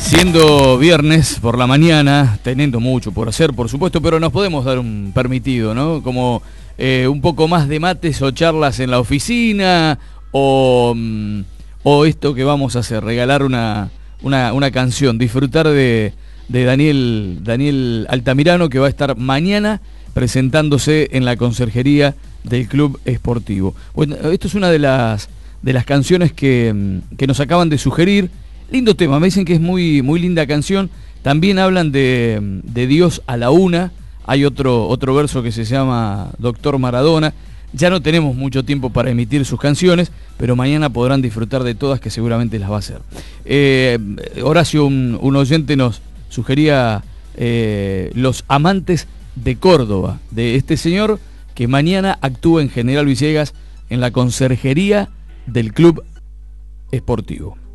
Siendo viernes por la mañana, teniendo mucho por hacer, por supuesto, pero nos podemos dar un permitido, ¿no? Como un poco más de mates o charlas en la oficina, o esto que vamos a hacer, regalar una canción, disfrutar de Daniel Altamirano, que va a estar mañana presentándose en la conserjería del Club Esportivo. Bueno, esto es una de las canciones que nos acaban de sugerir. Lindo tema, me dicen que es muy linda canción. También hablan de Dios a la una. Hay otro verso que se llama Doctor Maradona. Ya no tenemos mucho tiempo para emitir sus canciones, pero mañana podrán disfrutar de todas, que seguramente las va a hacer. Horacio, un oyente, nos sugería Los Amantes de Córdoba, de este señor que mañana actúa en General Villegas en la conserjería del Club Esportivo.